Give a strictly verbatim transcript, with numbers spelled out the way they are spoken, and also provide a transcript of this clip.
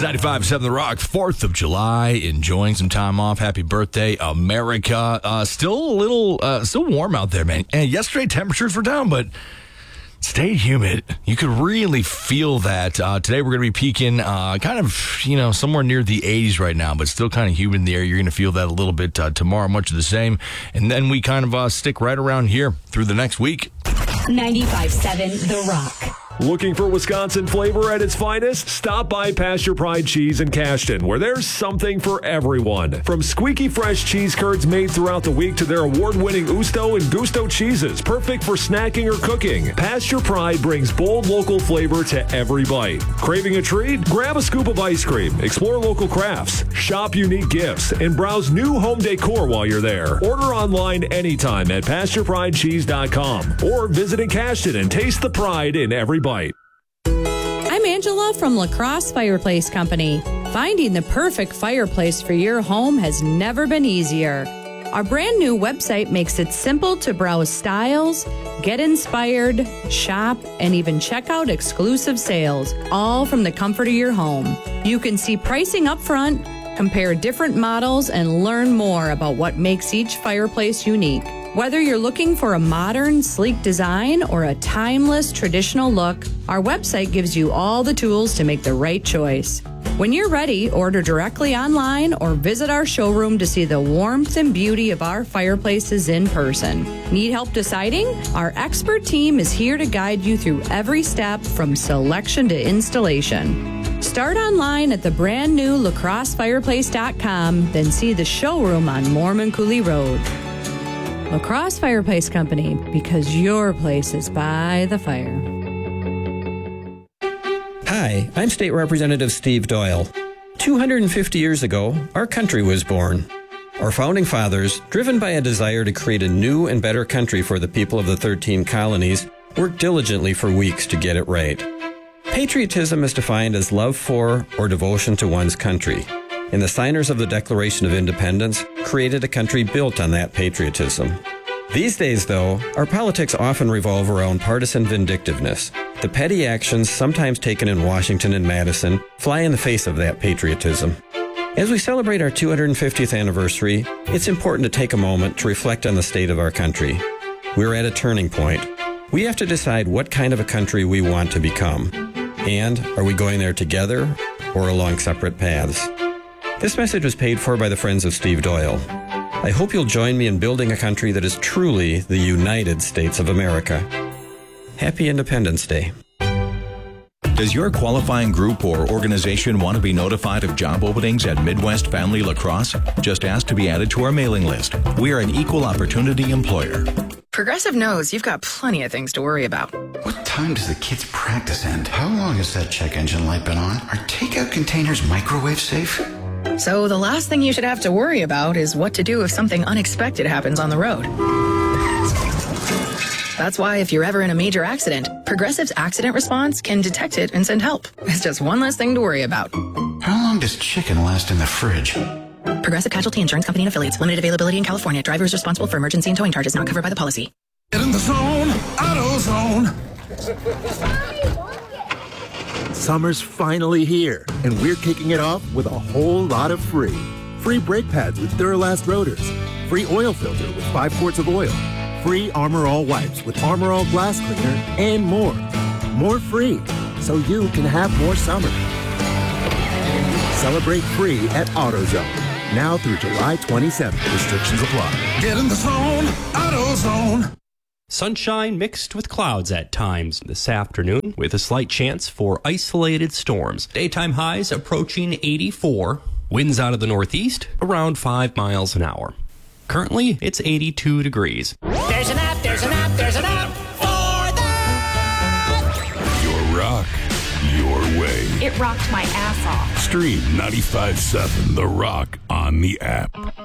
ninety-five point seven The Rock, fourth of July, enjoying some time off. Happy birthday, America. Uh, still a little, uh, still warm out there, man. And yesterday, temperatures were down, but stayed humid. You could really feel that. Uh, today, we're going to be peaking uh, kind of, you know, somewhere near the eighties right now, but still kind of humid in the air. You're going to feel that a little bit uh, tomorrow, much of the same. And then we kind of uh, stick right around here through the next week. ninety-five point seven The Rock. Looking for Wisconsin flavor at its finest? Stop by Pasture Pride Cheese in Cashton, where there's something for everyone. From squeaky fresh cheese curds made throughout the week to their award-winning Usto and Gusto cheeses, perfect for snacking or cooking. Pasture Pride brings bold local flavor to every bite. Craving a treat? Grab a scoop of ice cream, explore local crafts, shop unique gifts, and browse new home decor while you're there. Order online anytime at pasture pride cheese dot com or visit in Cashton and taste the pride in every bite. I'm Angela from La Crosse Fireplace Company. Finding the perfect fireplace for your home has never been easier. Our brand new website makes it simple to browse styles, get inspired, shop, and even check out exclusive sales, all from the comfort of your home. You can see pricing up front, compare different models, and learn more about what makes each fireplace unique. Whether you're looking for a modern, sleek design or a timeless, traditional look, our website gives you all the tools to make the right choice. When you're ready, order directly online or visit our showroom to see the warmth and beauty of our fireplaces in person. Need help deciding? Our expert team is here to guide you through every step from selection to installation. Start online at the brand new la crosse fireplace dot com, then see the showroom on Mormon Coulee Road. La Crosse Fireplace Company, because your place is by the fire. Hi, I'm State Representative Steve Doyle. two hundred fifty years ago, our country was born. Our founding fathers, driven by a desire to create a new and better country for the people of the thirteen colonies, worked diligently for weeks to get it right. Patriotism is defined as love for or devotion to one's country. And the signers of the Declaration of Independence created a country built on that patriotism. These days, though, our politics often revolve around partisan vindictiveness. The petty actions sometimes taken in Washington and Madison fly in the face of that patriotism. As we celebrate our two hundred fiftieth anniversary, it's important to take a moment to reflect on the state of our country. We're at a turning point. We have to decide what kind of a country we want to become. And are we going there together or along separate paths? This message was paid for by the Friends of Steve Doyle. I hope you'll join me in building a country that is truly the United States of America. Happy Independence Day. Does your qualifying group or organization want to be notified of job openings at Midwest Family La Crosse? Just ask to be added to our mailing list. We are an equal opportunity employer. Progressive knows you've got plenty of things to worry about. What time does the kids' practice end? How long has that check engine light been on? Are takeout containers microwave safe? So the last thing you should have to worry about is what to do if something unexpected happens on the road. That's why if you're ever in a major accident, Progressive's accident response can detect it and send help. It's just one less thing to worry about. How long does chicken last in the fridge? Progressive Casualty Insurance Company and Affiliates. Limited availability in California. Driver is responsible for emergency and towing charges not covered by the policy. Get in the zone, AutoZone. Summer's finally here, and we're kicking it off with a whole lot of free. Free brake pads with Duralast rotors. Free oil filter with five quarts of oil. Free Armor All wipes with Armor All glass cleaner, and more. More free, so you can have more summer. Celebrate free at AutoZone. Now through July twenty-seventh. Restrictions apply. Get in the zone, AutoZone. Sunshine mixed with clouds at times this afternoon with a slight chance for isolated storms. Daytime highs approaching eighty-four. Winds out of the northeast around five miles an hour. Currently, it's eighty-two degrees. There's an app, there's an app, there's an app for that! Your rock, your way. It rocked my ass off. Stream ninety-five point seven The Rock on the app.